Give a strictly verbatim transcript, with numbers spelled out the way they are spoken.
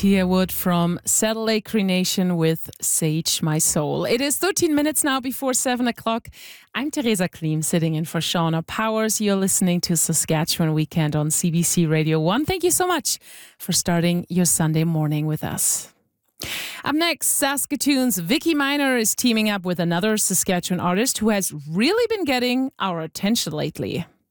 T A Wood from Satellite Cremation with Sage My Soul. It is thirteen minutes now before seven o'clock. I'm Teresa Klim, sitting in for Shauna Powers. You're listening to Saskatchewan Weekend on C B C Radio one. Thank you so much for starting your Sunday morning with us. Up next, Saskatoon's Vicky Miner is teaming up with another Saskatchewan artist who has really been getting our attention lately.